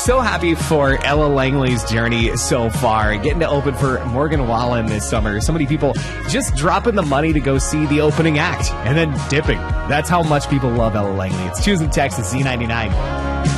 So happy for Ella Langley's journey so far, getting to open for Morgan Wallen this summer. So many people just dropping the money to go see the opening act and then dipping. That's how much people love Ella Langley. It's Choosing Texas Z99.